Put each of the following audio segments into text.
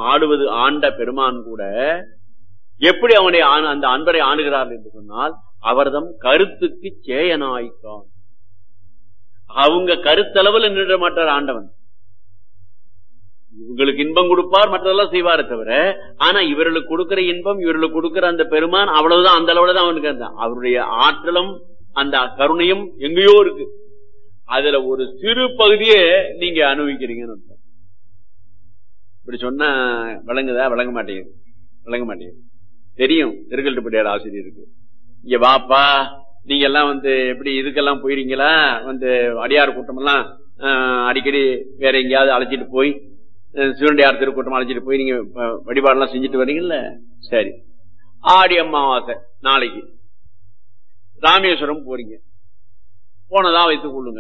ஆடுவது ஆண்ட பெருமான் கூட எப்படி அவனை அந்த அன்பரை ஆணுகிறார் என்று சொன்னால் அவர்தம் கருத்துக்கு சேயனாய்க்கான். அவங்க கருத்தளவில் நின்ற மாட்டார் ஆண்டவன். இவங்களுக்கு இன்பம் கொடுப்பார், மற்றதெல்லாம் செய்வாரே தவிர, ஆனா இவர்களுக்கு கொடுக்கிற இன்பம், இவர்களுக்கு கொடுக்கிற அந்த பெருமான் அவ்வளவுதான், அந்த அளவுலதான் அவனுக்கு அவருடைய ஆற்றலும் அந்த கருணையும் எங்கேயோ இருக்கு. அதுல ஒரு சிறு பகுதியே நீங்க அனுபவிக்கிறீங்கன்னு அர்த்தம். இப்படி சொன்னா விளங்குதா? விளங்க மாட்டேங்குது. தெரியும் திருக்கல்ட்டுப்பட்டியார் ஆசிரியருக்கு. இங்க வாப்பா, நீங்க எல்லாம் எப்படி இதுக்கெல்லாம் போயிருங்களா? அடியார் கூட்டம் எல்லாம் அடிக்கடி வேற எங்கேயாவது அழைச்சிட்டு போய் சிவனடியார் திருக்கூட்டம் அழைச்சிட்டு போய் நீங்க வழிபாடெல்லாம் செஞ்சுட்டு வரீங்கல்ல. சரி, ஆடி அமாவாசை நாளைக்கு ராமேஸ்வரம் போறீங்க. போனதா வைத்துக் கொள்ளுங்க.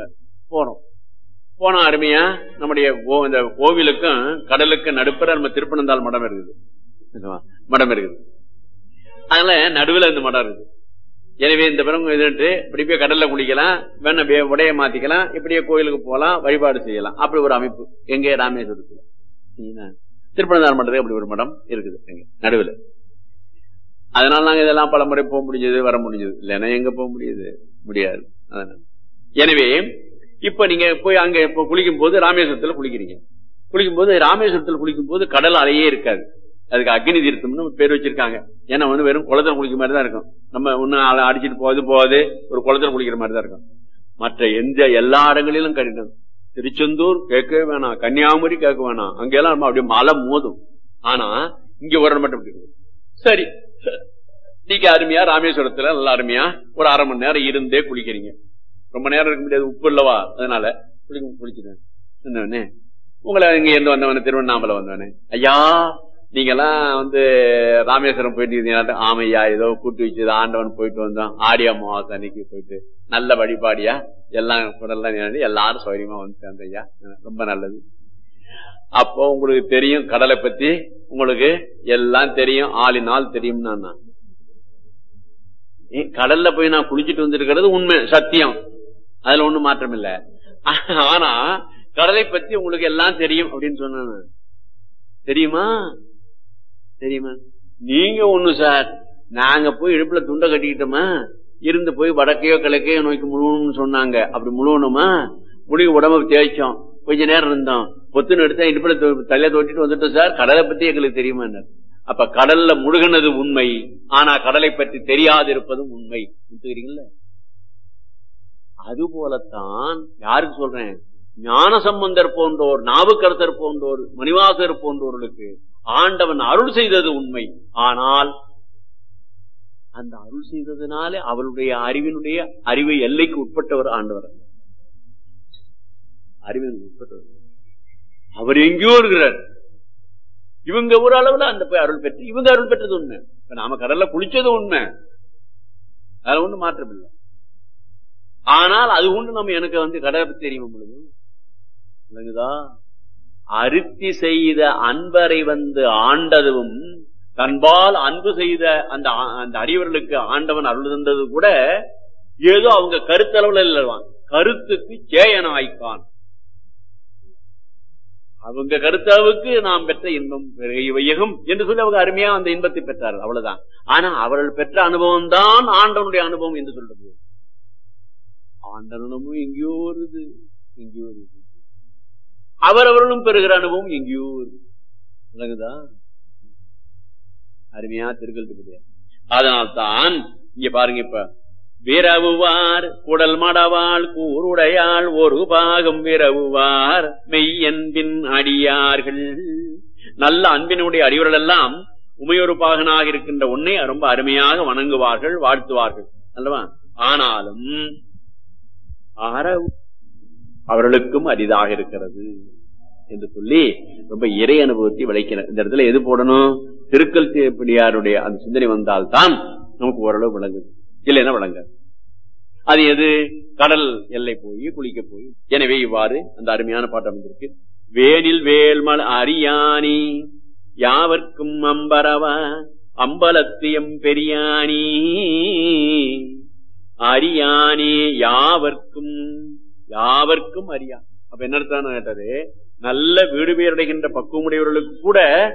போனா அருமையா நம்முடைய இந்த கோவிலுக்கும் கடலுக்கும் நடுப்புற நம்ம திருப்பனந்தாள் மடம் இருக்குது. அதனால நடுவில் இந்த மடம் இருக்குது. எனவே இந்த பிறகு இதுட்டு இப்படி போய் கடல்ல குளிக்கலாம், வேணா உடைய மாத்திக்கலாம், இப்படியே கோயிலுக்கு போகலாம், வழிபாடு செய்யலாம். அப்படி ஒரு அமைப்பு எங்க ராமேஸ்வரத்துல திருப்பனந்தாள் மடத்துக்கு அப்படி ஒரு மடம் இருக்குது எங்க நடுவில். அதனால நாங்க இதெல்லாம் பல முறை போக முடிஞ்சது, வர முடிஞ்சது. இல்லைன்னா எங்க போக முடியாது. அதனால எனவே இப்ப நீங்க போய் அங்க குளிக்கும் போது ராமேஸ்வரத்துல குளிக்கிறீங்க. ராமேஸ்வரத்துல குளிக்கும் போது கடல் அலையே இருக்காது. அதுக்கு அக்னி தீர்த்தம்னு பேர் வச்சிருக்காங்க. ஏன்னா வெறும் குளத்துல குளிக்கிற மாதிரி தான் இருக்கும். நம்ம ஒண்ணு அடிச்சுட்டு போகாது ஒரு குளத்துல குளிக்கிற மாதிரி தான் இருக்கும். மற்ற எல்லா இடங்களிலும் கடினம். திருச்செந்தூர் கேட்கவே வேணாம், கன்னியாகுமரி கேட்க வேணாம், அங்கெல்லாம் அப்படியே மழை மோதும். ஆனா இங்க ஒரு மட்டும் சரி, நீங்க அருமையா ராமேஸ்வரத்துல நல்லா அருமையா ஒரு அரை மணி நேரம் இருந்தே குளிக்கிறீங்க. ரொம்ப நேரம் இருக்க முடியாது, உப்பு இல்லவா, அதனால குளிச்சிட்டேன். உங்களை இங்க இருந்து வந்தவனே, திருவண்ணாமலை வந்தவனே, ஐயா நீங்க எல்லாம் ராமேஸ்வரம் போயிட்டு ஆமையா ஏதோ கூட்டு வச்சு ஆண்டவன் போயிட்டு வந்தோம், ஆடி அமாவாசை அன்னைக்கு போயிட்டு நல்ல வழிபாடியா எல்லாம் எல்லாரும் சௌகரியமா வந்து சேர்ந்தையா, ரொம்ப நல்லது. அப்போ உங்களுக்கு தெரியும் கடலை பத்தி, உங்களுக்கு எல்லாம் தெரியும், ஆளினால் தெரியும். கடல்ல போய் நான் குளிச்சுட்டு வந்திருக்கிறது உண்மை, சத்தியம், அதுல ஒண்ணும் மாற்றம் இல்ல. ஆனா கடலை பத்தி உங்களுக்கு எல்லாம் தெரியும் அப்படின்னு சொன்ன தெரியுமா? நீங்க ஒண்ணு சார், நாங்க போய் இடுப்புல துண்டை கட்டிக்கிட்டோமா, இருந்து போய் வடக்கையோ கிழக்கையோ நோக்கி முழுவணும்னு சொன்னாங்க. அப்படி முழுவணுமா, முடிவு உடம்பு தேய்ச்சோம், கொஞ்ச நேரம் இருந்தோம், பொத்துன்னு எடுத்தா இடுப்புல தலைய தோட்டிட்டு வந்துட்டோம் சார், கடலை பத்தி எங்களுக்கு தெரியுமா? அப்ப கடல்ல முழுகினது உண்மை, ஆனா கடலை பற்றி தெரியாது இருப்பதும் உண்மை. புரியுறீங்களா? அது போலத்தான் யாருக்கு சொல்றேன், ஞான சம்பந்தர் போன்றோர், நாவுக்கரசர் போன்றோர், மணிவாசர் போன்றோர்களுக்கு ஆண்டவன் அருள் செய்தது உண்மை. ஆனால் அந்த அருள் செய்ததுனாலே அவருடைய அறிவு எல்லைக்கு உட்பட்டவர் ஆண்டவர், அறிவிற்கு உட்பட்டவர். அவர் எங்கேயோ இருக்கிறார். இவங்க ஒரு அளவுல அந்த போய் அருள் பெற்று இவங்க அருள் பெற்றது உண்மை. நாம கடல்ல குளிச்சது உண்மை, அதுல ஒண்ணு மாற்றம் இல்லை. ஆனால் அது ஒண்ணு நம்ம எனக்கு கடலை பத்தி தெரியும் பொழுது விளங்குதா? அருத்தி செய்த அன்பரை ஆண்டதும், தன்பால் அன்பு செய்த அந்த அறிவர்களுக்கு ஆண்டவன் அருள் தந்தது கூட ஏதோ அவங்க கருத்தளவுல இல்லவான், கருத்துக்கு சேயனாய்க்கான். அவங்க கருத்தாவுக்கு நாம் பெற்ற இன்பம் வையகம் என்று சொல்லி அவங்க அருமையா அந்த இன்பத்தை பெற்றார்கள், அவ்வளவுதான். ஆனா அவர்கள் பெற்ற அனுபவம் தான் ஆண்டவனுடைய அனுபவம் என்று சொல்றது. ஆண்டவனும் எங்கேயோ வருது, அவரவர்களும் பெறுகிற அனுபவம் எங்கேயோ விளங்குதா? அருமையா திருக்கல்ட்டுப்பட்டியார். அதனால்தான் இங்க பாருங்க, இப்ப விரவுவார் குடல் மடவாள் கூருடையாள் ஒரு பாகம் விரவுவார் மெய்யன்பின் அடியார்கள். நல்ல அன்பினுடைய அடியவர்கள் எல்லாம் உமையொரு பாகனாக இருக்கின்ற உன்னை ரொம்ப அருமையாக வணங்குவார்கள், வாழ்த்துவார்கள் அல்லவா? ஆனாலும் அவர்களுக்கும் அரிதாக இருக்கிறது என்று சொல்லி ரொம்ப இறை அனுபவத்தை விளைக்கிறார். இந்த இடத்துல எது போடணும்? திருக்கல்ட்டுப்பட்டியாருடைய அந்த சிந்தனை வந்தால்தான் நமக்கு ஓரளவு விளங்குது, இல்லைன்னா விளங்காது. அது எது? கடல் எல்லை போய் குளிக்க போய். எனவே இவ்வாறு அந்த அருமையான பாட்டு அமைந்திருக்கு. வேனில் வேல்மல் அரியாணி யாவர்க்கும் அம்பரவா அம்பலத்தியம் பெரியாணி அரியானே யாவர்க்கும், யாவர்க்கும் அறியான். அப்ப என்ன அர்த்தம் கேட்டது, நல்ல வீடு பேரடைகின்ற பக்குவமுடையவர்களுக்கு கூட